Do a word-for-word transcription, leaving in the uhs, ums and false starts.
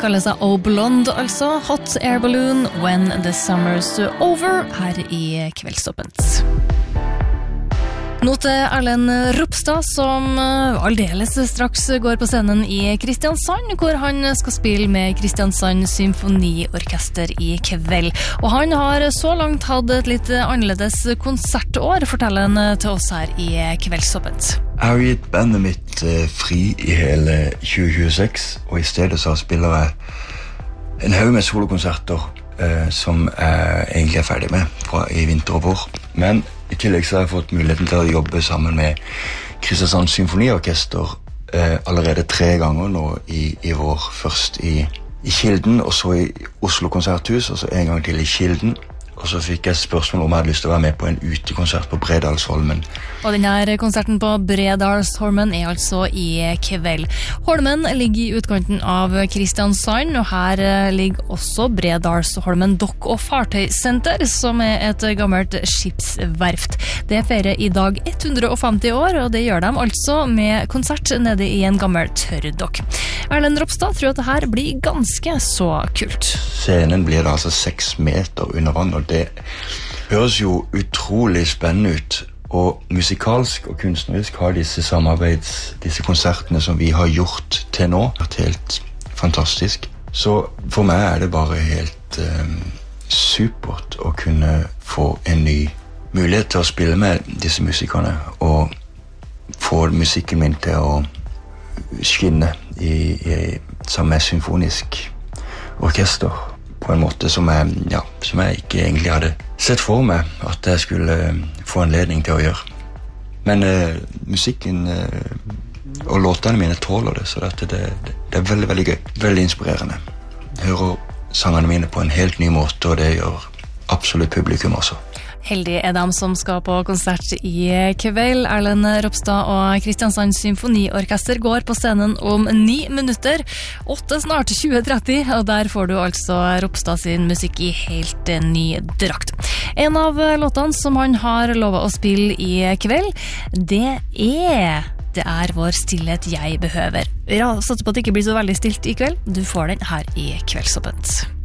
kaller seg Oh Blonde, altså. Hot Air Balloon, When the Summer's Over, her i Kveldsåpent. Nå til Erlend Ropstad, som aldeles straks går på scenen i Kristiansand, hvor han skal spille med Kristiansand Symfoniorkester i kveld. Og han har så langt hatt et litt annerledes konsertår, forteller han til oss her i Kveldsåpent. Jeg har gitt bandet mitt uh, fri i hele tjue tjueseks, og i stedet så spiller jeg en haug med solokonserter uh, som jeg egentlig er ferdig med fra i vinter og vår. Men i tillegg så har jeg fått muligheten til å jobbe sammen med Kristiansand Symfoniorkester uh, allerede tre ganger nå i, i vår. Først i, i Kilden, og så i Oslo Konserthus, og så en gang til i Kilden. Og så fikk jeg spørsmål om jeg hadde lyst til å være med på en utekonsert på Bredalsholmen. Og denne konserten på Bredalsholmen er altså i kveld. Holmen ligger i utkanten av Kristiansand, og her ligger også Bredalsholmen Dokk- og Fartøysenter, som er et gammelt skipsverft. Det feirer i dag hundre og femti år, og det gjør de altså med konsert nede i en gammel tørrdokk. Erlend Ropstad tror at det her blir ganske så kult. Scenen blir da altså seks meter under vann, og det høres jo utrolig spennende ut. Og musikalsk og kunstnerisk har disse samarbeids, disse konsertene som vi har gjort til nå, vært helt fantastisk. Så for meg er det bare helt um, supert å kunne få en ny mulighet til å spille med disse musikerne, og få musikken min til å skinne i, i samme symfonisk orkester på en måte som jeg, ja, som jeg ikke egentlig hadde sett for meg at jeg skulle uh, få anledning til å gjøre. Men uh, musikken uh, og låtene mine tåler det, så det, det, det er veldig, veldig gøy. Veldig inspirerende. Jeg hører sangene mine på en helt ny måte, og det gjør absolutt publikum også. Heldig er dem som skal på konsert i kveld. Erlend Ropstad og Kristiansand Symfoniorkester går på scenen om ni minutter. Åtte snart tjue tretti, og der får du altså Ropstad sin musikk i helt ny drakt. En av låtene som han har lovet å spille i kveld, det er Det er vår stillhet jeg behøver. Ja, satser på at det ikke blir så veldig stilt i kveld. Du får den her i Kveldsåpent.